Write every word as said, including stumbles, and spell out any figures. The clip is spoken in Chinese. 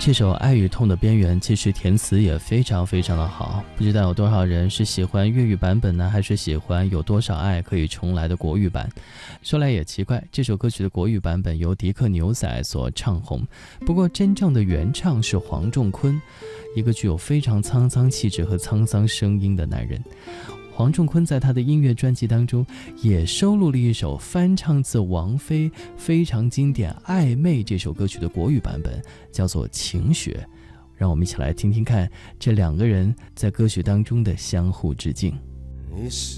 这首《爱与痛的边缘》其实填词也非常非常的好，不知道有多少人是喜欢粤语版本呢，还是喜欢有多少爱可以重来的国语版。说来也奇怪，这首歌曲的国语版本由迪克牛仔所唱红，不过真正的原唱是黄仲坤，一个具有非常沧桑气质和沧桑声音的男人。黄仲坤在他的音乐专辑当中也收录了一首翻唱自王菲非常经典《暧昧》这首歌曲的国语版本，叫做《晴雪》。让我们一起来听听看这两个人在歌曲当中的相互致敬。